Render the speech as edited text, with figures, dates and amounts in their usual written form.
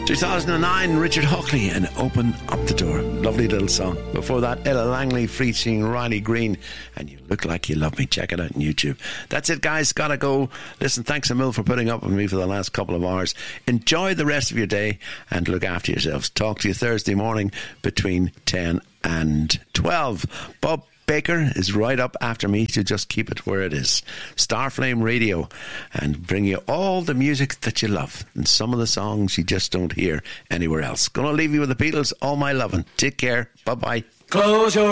2009, Richard Hockley and Open Up the Door. Lovely little song. Before that, Ella Langley featuring Riley Green and You Look Like You Love Me. Check it out on YouTube. That's it, guys. Gotta go. Listen, thanks a mil for putting up with me for the last couple of hours. Enjoy the rest of your day and look after yourselves. Talk to you Thursday morning between 10 and 12. Bob Baker is right up after me to just keep it where it is. Starflame Radio, and bring you all the music that you love and some of the songs you just don't hear anywhere else. Gonna leave you with the Beatles, All My Lovin'. Take care. Bye-bye. Close your